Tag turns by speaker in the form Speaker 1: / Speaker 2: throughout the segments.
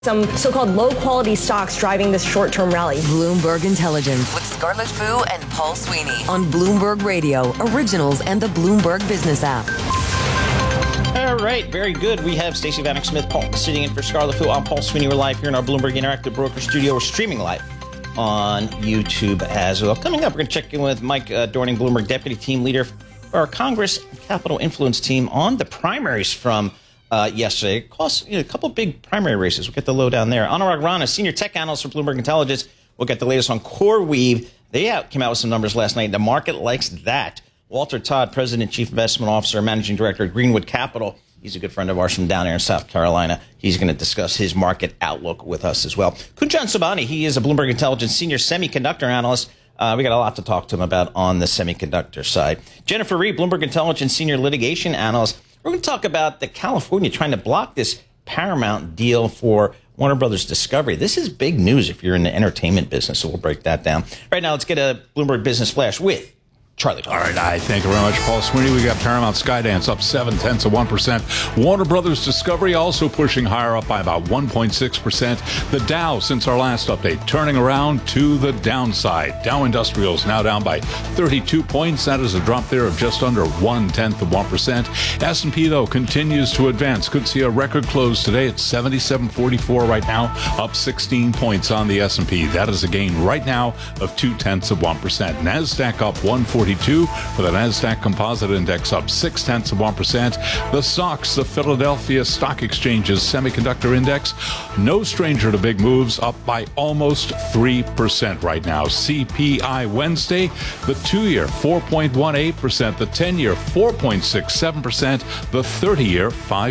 Speaker 1: Some so-called low-quality stocks driving this short-term rally.
Speaker 2: Bloomberg Intelligence with Scarlett Fu and Paul Sweeney on Bloomberg Radio, Originals, and the Bloomberg Business app.
Speaker 3: All right, very good. We have Stacey Vanek Smith sitting in for Scarlett Fu. I'm Paul Sweeney. We're live here in our Bloomberg Interactive Broker Studio. We're streaming live on YouTube as well. Coming up, we're going to check in with Mike Dorning, Bloomberg Deputy Team Leader for our Congress Capital Influence team on the primaries from yesterday. Of course, a couple of big primary races. We'll get the lowdown there. Anurag Rana, Senior Tech Analyst for Bloomberg Intelligence. We'll get the latest on CoreWeave. They came out with some numbers last night. The market likes that. Walter Todd, President, Chief Investment Officer, Managing Director at Greenwood Capital. He's a good friend of ours from down there in South Carolina. He's going to discuss his market outlook with us as well. Kunjan Sobhani, he is a Bloomberg Intelligence Senior Semiconductor Analyst. We got a lot to talk to him about on the semiconductor side. Jennifer Reed, Bloomberg Intelligence Senior Litigation Analyst. We're going to talk about the California trying to block this Paramount deal for Warner Brothers Discovery. This is big news if you're in the entertainment business, so we'll break that down. Right now, let's get a Bloomberg Business Flash with Charlie.
Speaker 4: All right, thank you very much, Paul Sweeney. We got Paramount Skydance up 0.7%. Warner Brothers Discovery also pushing higher, up by about 1.6%. The Dow, since our last update, turning around to the downside. Dow Industrials now down by 32 points. That is a drop there of just under 0.1%. S&P, though, continues to advance. Could see a record close today at 77.44 right now, up 16 points on the S&P. That is a gain right now of 0.2%. NASDAQ up 142 for the NASDAQ Composite Index up 0.6%. The SOX, the Philadelphia Stock Exchange's Semiconductor Index, no stranger to big moves, up by almost 3% right now. CPI Wednesday, the 2-year 4.18%, the 10-year 4.67%, the 30-year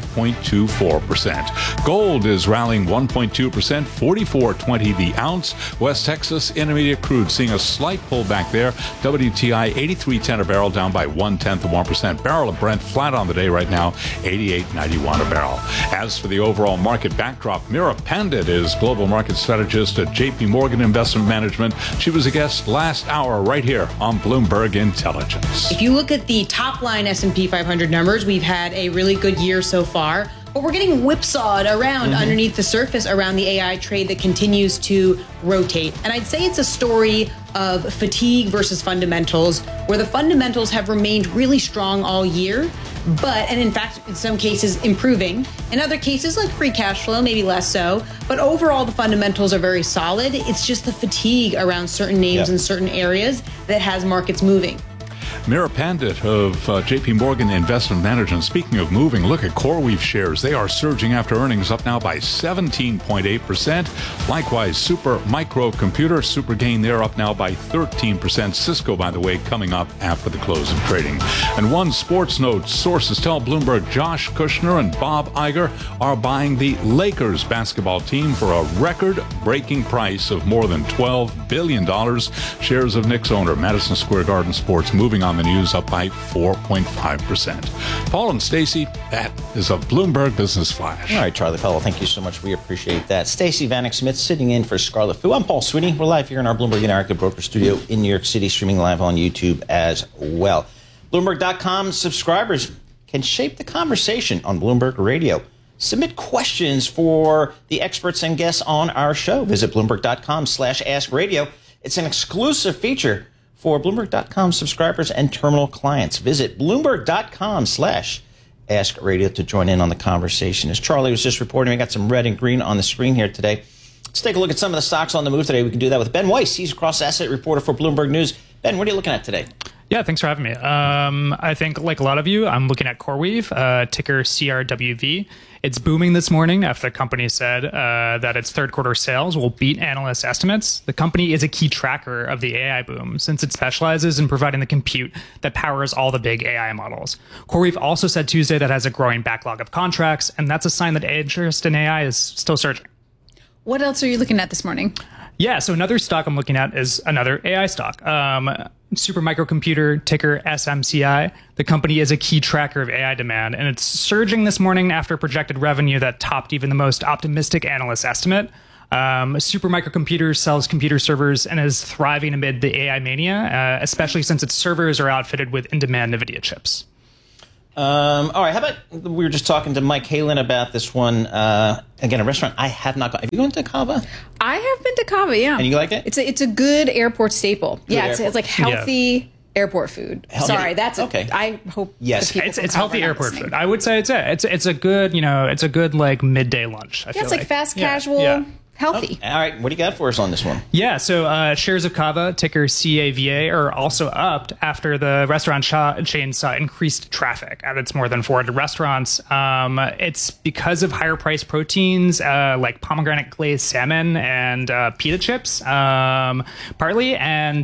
Speaker 4: 5.24%. Gold is rallying 1.2%, 44.20 the ounce. West Texas Intermediate Crude seeing a slight pullback there. WTI 83.10 a barrel, down by 0.1%. Barrel of Brent flat on the day right now, 88.91 a barrel. As for the overall market backdrop, Mira Pandit is global market strategist at JP Morgan Investment Management. She was a guest last hour right here on Bloomberg Intelligence.
Speaker 5: If you look at the top line S&P 500 numbers, we've had a really good year so far. But we're getting whipsawed around underneath the surface around the AI trade that continues to rotate. And I'd say it's a story of fatigue versus fundamentals, where the fundamentals have remained really strong all year, and in fact, in some cases, improving. In other cases, like free cash flow, maybe less so. But overall, the fundamentals are very solid. It's just the fatigue around certain names in certain areas that has markets moving.
Speaker 4: Mira Pandit of JP Morgan Investment Management. Speaking of moving, look at CoreWeave shares. They are surging after earnings, up now by 17.8%. Likewise, Super Micro Computer, super gain there, up now by 13%. Cisco, by the way, coming up after the close of trading. And one sports note, sources tell Bloomberg Josh Kushner and Bob Iger are buying the Lakers basketball team for a record-breaking price of more than $12 billion. Shares of Knicks owner Madison Square Garden Sports moving on the news, up by 4.5%. Paul and Stacey, that is a Bloomberg Business Flash.
Speaker 3: All right, Charlie Powell, thank you so much. We appreciate that. Stacey Vanek Smith sitting in for Scarlett Fu. I'm Paul Sweeney. We're live here in our Bloomberg Interactive Broker Studio in New York City, streaming live on YouTube as well. Bloomberg.com subscribers can shape the conversation on Bloomberg Radio. Submit questions for the experts and guests on our show. Visit Bloomberg.com/AskRadio. It's an exclusive feature for Bloomberg.com subscribers and terminal clients. Visit Bloomberg.com/AskRadio to join in on the conversation. As Charlie was just reporting, we got some red and green on the screen here today. Let's take a look at some of the stocks on the move today. We can do that with Ben Weiss. He's a cross-asset reporter for Bloomberg News. Ben, what are you looking at today?
Speaker 6: Yeah, thanks for having me. I think, like a lot of you, I'm looking at CoreWeave, ticker CRWV. It's booming this morning after the company said that its third quarter sales will beat analyst estimates. The company is a key tracker of the AI boom since it specializes in providing the compute that powers all the big AI models. CoreWeave also said Tuesday that it has a growing backlog of contracts, and that's a sign that interest in AI is still surging.
Speaker 7: What else are you looking at this morning?
Speaker 6: Yeah, so another stock I'm looking at is another AI stock. Super Microcomputer, ticker SMCI. The company is a key tracker of AI demand, and it's surging this morning after projected revenue that topped even the most optimistic analyst estimate. Super Microcomputer sells computer servers and is thriving amid the AI mania, especially since its servers are outfitted with in-demand NVIDIA chips.
Speaker 3: All right, how about we were just talking to Mike Halen about this one. Again, a restaurant I have not gone. Have you gone to Cava?
Speaker 7: I have been to Cava, yeah.
Speaker 3: And you like it?
Speaker 7: It's a good airport staple. It's like healthy airport food. Sorry, that's
Speaker 3: okay.
Speaker 7: I hope.
Speaker 3: Yes,
Speaker 6: it's healthy airport food. I would say it's a good it's a good like midday lunch. I feel
Speaker 7: it's like fast casual.
Speaker 6: Yeah.
Speaker 7: Healthy.
Speaker 3: All right, what do you got for us on this one?
Speaker 6: Yeah, so shares of Cava, ticker CAVA, are also upped after the restaurant chain saw increased traffic at its more than 400 restaurants. It's because of higher priced proteins like pomegranate glazed salmon and pita chips, partly, and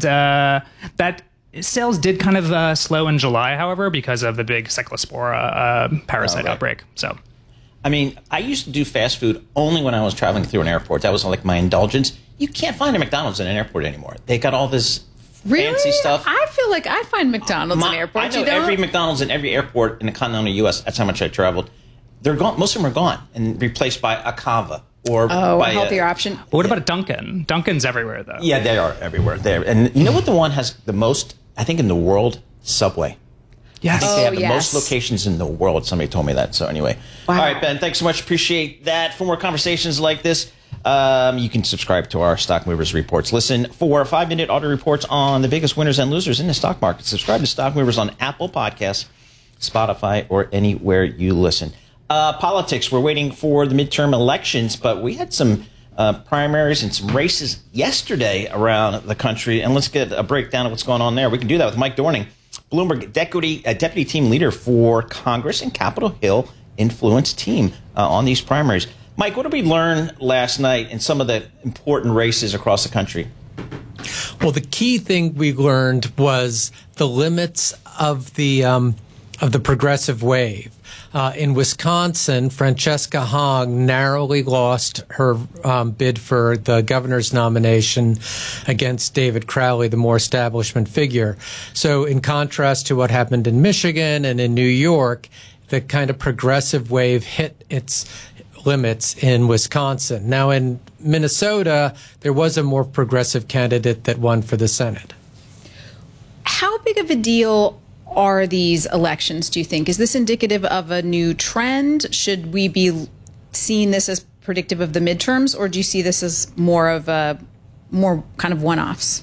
Speaker 6: that sales did kind of slow in July, however, because of the big Cyclospora parasite outbreak. So.
Speaker 3: I mean, I used to do fast food only when I was traveling through an airport. That was like my indulgence. You can't find a McDonald's in an airport anymore. They got all this fancy stuff.
Speaker 7: I feel like I find McDonald's in airports.
Speaker 3: I know every McDonald's in every airport in the continental U.S. That's how much I traveled. They're gone. Most of them are gone and replaced by a Cava or by
Speaker 7: a healthier option.
Speaker 6: But what about a Dunkin'? Dunkin's everywhere, though.
Speaker 3: Yeah, they are everywhere. And you know what the one has the most, I think, in the world? Subway.
Speaker 6: Yes.
Speaker 3: I think they have the most locations in the world. Somebody told me that. So anyway. Wow. All right, Ben, thanks so much. Appreciate that. For more conversations like this, you can subscribe to our Stock Movers Reports. Listen for 5-minute audio reports on the biggest winners and losers in the stock market. Subscribe to Stock Movers on Apple Podcasts, Spotify, or anywhere you listen. Politics. We're waiting for the midterm elections, but we had some primaries and some races yesterday around the country. And let's get a breakdown of what's going on there. We can do that with Mike Dorning, Bloomberg deputy team leader for Congress and Capitol Hill influence team on these primaries. Mike, what did we learn last night in some of the important races across the country?
Speaker 8: Well, the key thing we learned was the limits of the progressive wave. In Wisconsin, Francesca Hong narrowly lost her bid for the governor's nomination against David Crowley, the more establishment figure. So in contrast to what happened in Michigan and in New York, the kind of progressive wave hit its limits in Wisconsin. Now in Minnesota, there was a more progressive candidate that won for the Senate.
Speaker 7: How big of a deal are these elections, do you think? Is this indicative of a new trend? Should we be seeing this as predictive of the midterms, or do you see this as more kind of one-offs?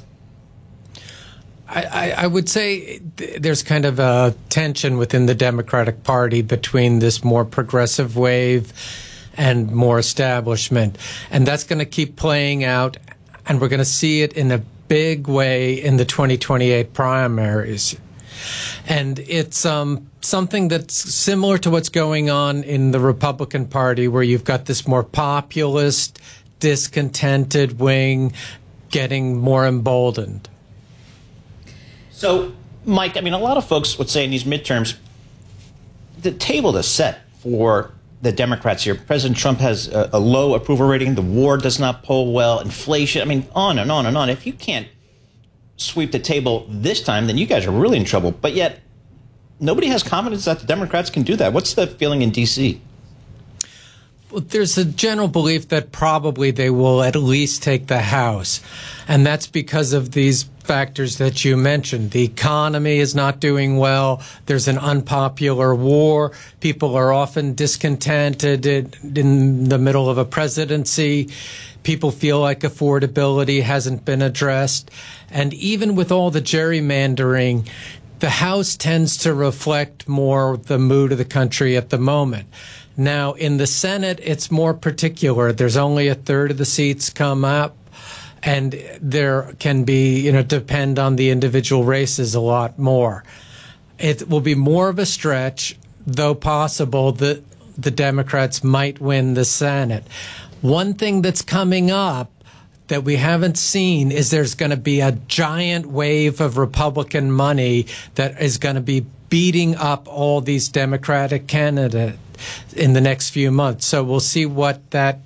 Speaker 8: I would say there's kind of a tension within the Democratic Party between this more progressive wave and more establishment. And that's going to keep playing out, and we're going to see it in a big way in the 2028 primaries. And it's something that's similar to what's going on in the Republican Party, where you've got this more populist, discontented wing getting more emboldened.
Speaker 3: So, Mike, I mean, a lot of folks would say in these midterms, the table is set for the Democrats here. President Trump has a low approval rating. The war does not poll well. Inflation, I mean, on and on and on. If you can't sweep the table this time, then you guys are really in trouble. But yet, nobody has confidence that the Democrats can do that. What's the feeling in D.C.?
Speaker 8: Well, there's a general belief that probably they will at least take the House. And that's because of these factors that you mentioned. The economy is not doing well. There's an unpopular war. People are often discontented in the middle of a presidency. People feel like affordability hasn't been addressed. And even with all the gerrymandering, the House tends to reflect more the mood of the country at the moment. Now, in the Senate, it's more particular. There's only a third of the seats come up, and there can be, depend on the individual races a lot more. It will be more of a stretch, though possible that the Democrats might win the Senate. One thing that's coming up that we haven't seen is there's going to be a giant wave of Republican money that is going to be beating up all these Democratic candidates in the next few months. So we'll see what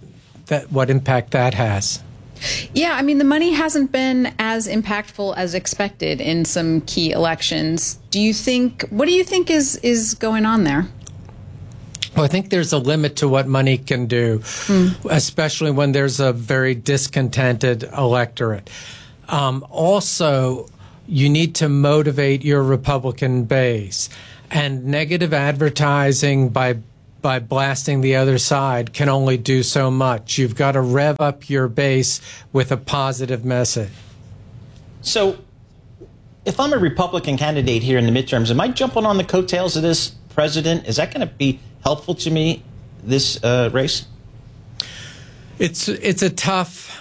Speaker 8: impact that has.
Speaker 7: Yeah, I mean, the money hasn't been as impactful as expected in some key elections. What do you think is going on there?
Speaker 8: Well, I think there's a limit to what money can do, especially when there's a very discontented electorate. Also, you need to motivate your Republican base. And negative advertising by blasting the other side can only do so much. You've got to rev up your base with a positive message.
Speaker 3: So if I'm a Republican candidate here in the midterms, am I jumping on the coattails of this president? Is that going to be helpful to me, this race?
Speaker 8: It's a tough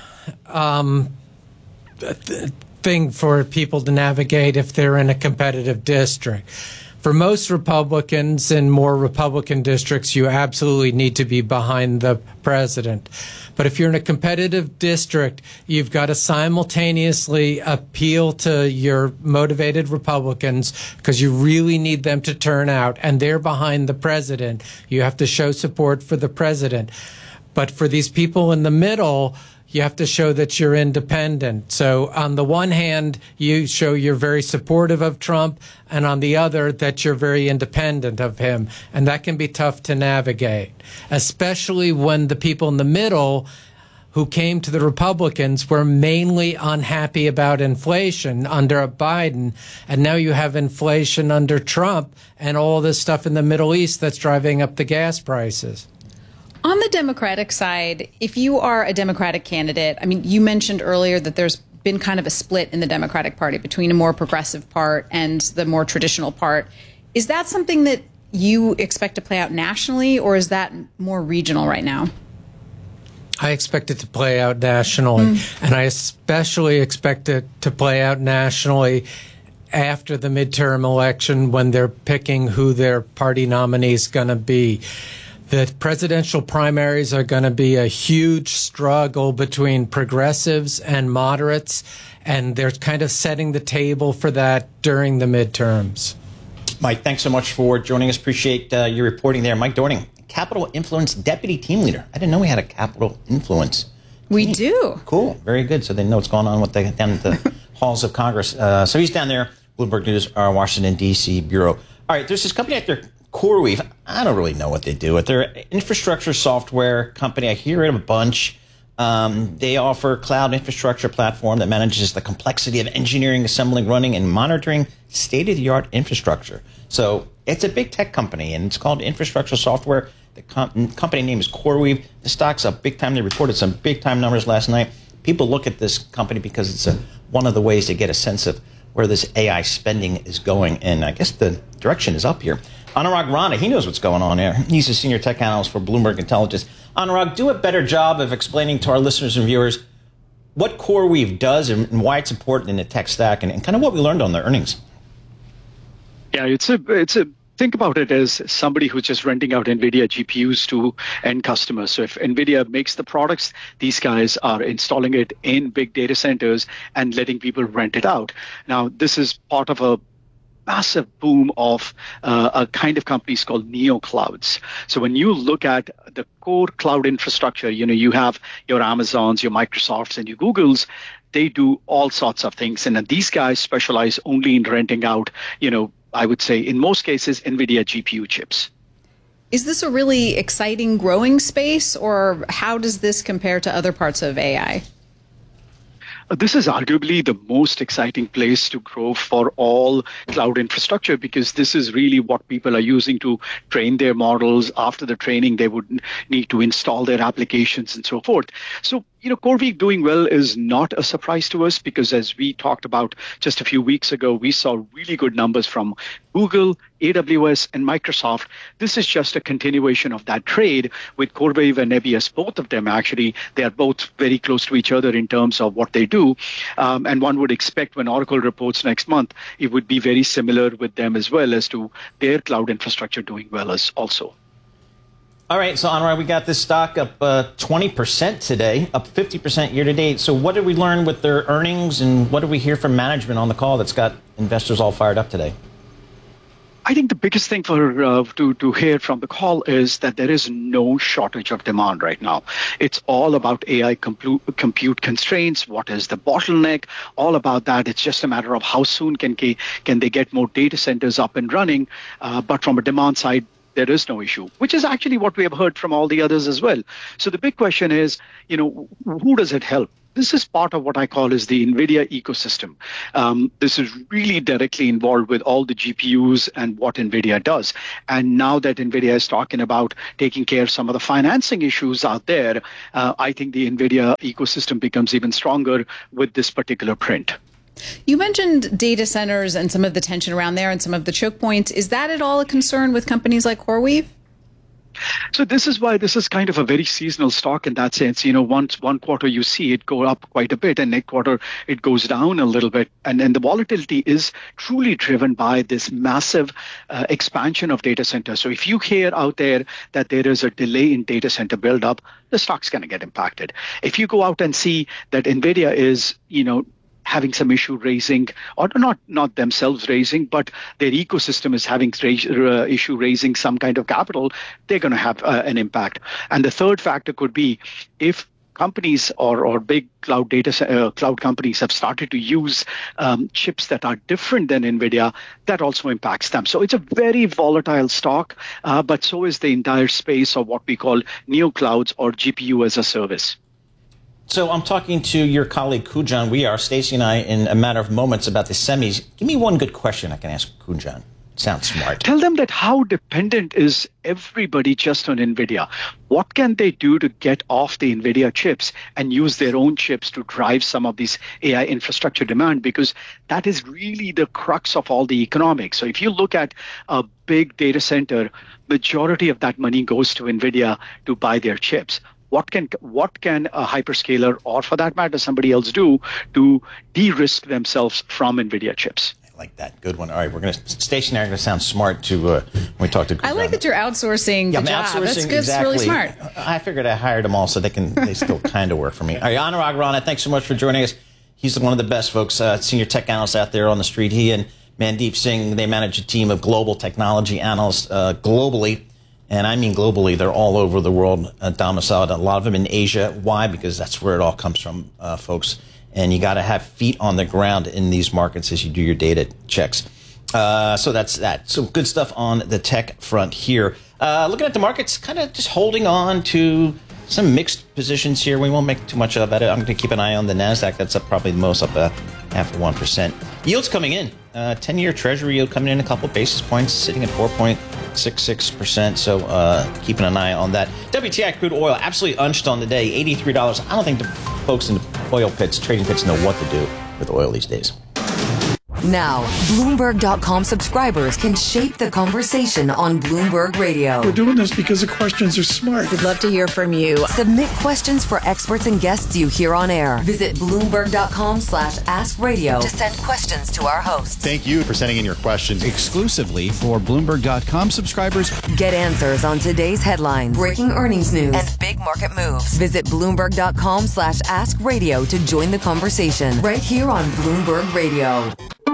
Speaker 8: thing for people to navigate if they're in a competitive district. For most Republicans in more Republican districts, you absolutely need to be behind the president. But if you're in a competitive district, you've got to simultaneously appeal to your motivated Republicans because you really need them to turn out, and they're behind the president. You have to show support for the president. But for these people in the middle, you have to show that you're independent. So on the one hand, you show you're very supportive of Trump, and on the other, that you're very independent of him. And that can be tough to navigate, especially when the people in the middle who came to the Republicans were mainly unhappy about inflation under Biden, and now you have inflation under Trump and all this stuff in the Middle East that's driving up the gas prices.
Speaker 7: On the Democratic side, if you are a Democratic candidate, I mean, you mentioned earlier that there's been kind of a split in the Democratic Party between a more progressive part and the more traditional part. Is that something that you expect to play out nationally, or is that more regional right now?
Speaker 8: I expect it to play out nationally, and I especially expect it to play out nationally after the midterm election when they're picking who their party nominee is going to be. The presidential primaries are going to be a huge struggle between progressives and moderates, and they're kind of setting the table for that during the midterms.
Speaker 3: Mike, thanks so much for joining us. Appreciate your reporting there. Mike Dorning, Capitol Influence Deputy Team Leader. I didn't know we had a Capitol Influence team.
Speaker 7: We do.
Speaker 3: Cool. Very good. So they know what's going on with down at the halls of Congress. So he's down there, Bloomberg News, our Washington, D.C. bureau. All right, there's this company out there, CoreWeave. I don't really know what they do. They're an infrastructure software company. I hear it a bunch. They offer cloud infrastructure platform that manages the complexity of engineering, assembling, running, and monitoring state-of-the-art infrastructure. So it's a big tech company, and it's called Infrastructure Software. The company name is CoreWeave. The stock's up big time. They reported some big-time numbers last night. People look at this company because it's one of the ways to get a sense of where this AI spending is going, and I guess the direction is up here. Anurag Rana, he knows what's going on here. He's a senior tech analyst for Bloomberg Intelligence. Anurag, do a better job of explaining to our listeners and viewers what CoreWeave does and why it's important in the tech stack, and kind of what we learned on their earnings.
Speaker 9: Yeah, it's a think about it as somebody who's just renting out NVIDIA GPUs to end customers. So if NVIDIA makes the products, these guys are installing it in big data centers and letting people rent it out. Now, this is part of a massive boom of a kind of companies called neoclouds. So when you look at the core cloud infrastructure, you have your Amazons, your Microsofts, and your Googles. They do all sorts of things. And these guys specialize only in renting out, I would say in most cases, NVIDIA GPU chips.
Speaker 7: Is this a really exciting growing space, or how does this compare to other parts of AI?
Speaker 9: This is arguably the most exciting place to grow for all cloud infrastructure, because this is really what people are using to train their models. After the training, they would need to install their applications and so forth. So, CoreWeave doing well is not a surprise to us, because as we talked about just a few weeks ago, we saw really good numbers from Google, AWS, and Microsoft. This is just a continuation of that trade with CoreWeave and Nebius. Both of them, actually, they are both very close to each other in terms of what they do. And one would expect when Oracle reports next month, it would be very similar with them as well as to their cloud infrastructure doing well as also.
Speaker 3: All right, so Anurag, we got this stock up 20% today, up 50% year to date. So what did we learn with their earnings, and what did we hear from management on the call that's got investors all fired up today?
Speaker 9: I think the biggest thing for to hear from the call is that there is no shortage of demand right now. It's all about AI compute constraints. What is the bottleneck? All about that. It's just a matter of how soon can they get more data centers up and running. But from a demand side, there is no issue, which is actually what we have heard from all the others as well. So the big question is, who does it help? this is part of what I call is the NVIDIA ecosystem. This is really directly involved with all the GPUs and what NVIDIA does. And now that NVIDIA is talking about taking care of some of the financing issues out there, I think the NVIDIA ecosystem becomes even stronger with this particular print.
Speaker 7: You mentioned data centers and some of the tension around there and some of the choke points. Is that at all a concern with companies like CoreWeave?
Speaker 9: So this is why this is kind of a very seasonal stock in that sense. You know, once one quarter you see it go up quite a bit, and next quarter it goes down a little bit. And the volatility is truly driven by this massive expansion of data centers. So if you hear out there that there is a delay in data center buildup, the stock's going to get impacted. If you go out and see that NVIDIA is, having some issue raising, or not themselves raising, but their ecosystem is having issue raising some kind of capital, they're going to have an impact. And the third factor could be if companies or big cloud companies have started to use chips that are different than NVIDIA, that also impacts them. So it's a very volatile stock, but so is the entire space of what we call neoclouds or GPU as a service.
Speaker 3: So I'm talking to your colleague Kunjan. We are, Stacy and I, in a matter of moments about the semis. Give me one good question I can ask Kunjan. Sounds smart.
Speaker 9: Tell them that how dependent is everybody just on NVIDIA? What can they do to get off the NVIDIA chips and use their own chips to drive some of this AI infrastructure demand? Because that is really the crux of all the economics. So if you look at a big data center, majority of that money goes to NVIDIA to buy their chips. What can a hyperscaler, or for that matter, somebody else do to de-risk themselves from NVIDIA chips?
Speaker 3: I like that. Good one. All right, Stacy and I are going to sound smart when we talk to Kunjan.
Speaker 7: I like that you're outsourcing the job. That's good.
Speaker 3: Exactly.
Speaker 7: It's really smart.
Speaker 3: I figured I hired them all so they still kind of work for me. All right, Anurag Rana, thanks so much for joining us. He's one of the best folks, senior tech analysts out there on the street. He and Mandeep Singh, they manage a team of global technology analysts globally. And I mean globally, they're all over the world domiciled, a lot of them in Asia. Why? Because that's where it all comes from, folks. And you got to have feet on the ground in these markets as you do your data checks. So that's that. So good stuff on the tech front here. Looking at the markets, kind of just holding on to some mixed positions here. We won't make too much of it. I'm going to keep an eye on the NASDAQ. That's up probably the most, up 0.5%. Yields coming in. 10-year Treasury yield coming in a couple basis points, sitting at 4.66%. So keeping an eye on that. WTI crude oil absolutely unched on the day, $83. I don't think the folks in the oil pits, trading pits, know what to do with oil these days.
Speaker 2: Now, Bloomberg.com subscribers can shape the conversation on Bloomberg Radio.
Speaker 10: We're doing this because the questions are smart.
Speaker 2: We'd love to hear from you. Submit questions for experts and guests you hear on air. Visit Bloomberg.com/AskRadio to send questions to our hosts.
Speaker 11: Thank you for sending in your questions exclusively for Bloomberg.com subscribers.
Speaker 2: Get answers on today's headlines, breaking earnings news, and big market moves. Visit Bloomberg.com/AskRadio to join the conversation right here on Bloomberg Radio.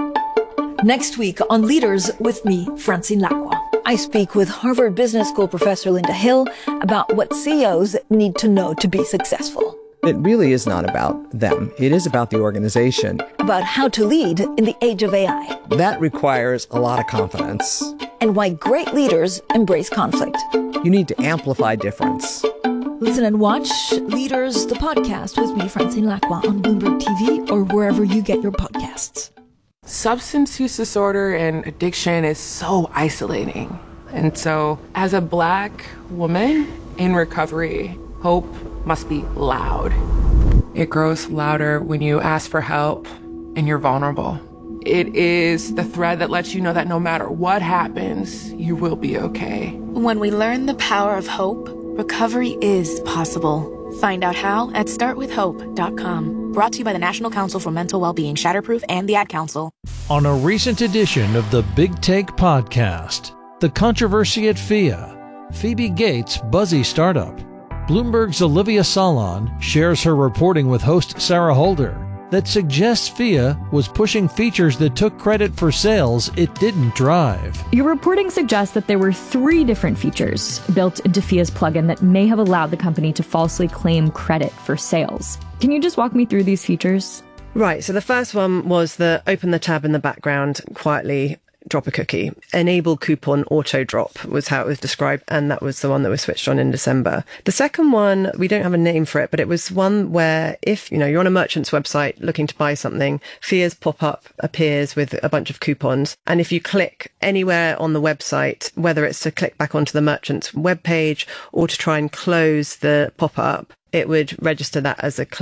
Speaker 12: Next week on Leaders with me, Francine Lacqua. I speak with Harvard Business School professor Linda Hill about what CEOs need to know to be successful.
Speaker 13: It really is not about them. It is about the organization.
Speaker 12: About how to lead in the age of AI.
Speaker 13: That requires a lot of confidence.
Speaker 12: And why great leaders embrace conflict.
Speaker 13: You need to amplify difference.
Speaker 12: Listen and watch Leaders, the podcast with me, Francine Lacqua, on Bloomberg TV or wherever you get your podcasts.
Speaker 14: Substance use disorder and addiction is so isolating. And so as a Black woman in recovery, hope must be loud. It grows louder when you ask for help and you're vulnerable. It is the thread that lets you know that no matter what happens, you will be okay.
Speaker 15: When we learn the power of hope, recovery is possible. Find out how at startwithhope.com. Brought to you by the National Council for Mental Wellbeing, Shatterproof, and the Ad Council.
Speaker 16: On a recent edition of the Big Take podcast, the controversy at FIA, Phoebe Gates' buzzy startup. Bloomberg's Olivia Salon shares her reporting with host Sarah Holder that suggests FIA was pushing features that took credit for sales it didn't drive.
Speaker 17: Your reporting suggests that there were 3 different features built into FIA's plugin that may have allowed the company to falsely claim credit for sales. Can you just walk me through these features?
Speaker 1: Right, so the first one was the open the tab in the background quietly
Speaker 18: drop a cookie. Enable coupon auto drop was how it was described, and that was the one that was switched on in December. The second one, we don't have a name for it, but it was one where if you're on a merchant's website looking to buy something, Fia's pop-up appears with a bunch of coupons, and if you click anywhere on the website, whether it's to click back onto the merchant's webpage or to try and close the pop-up, it would register that as a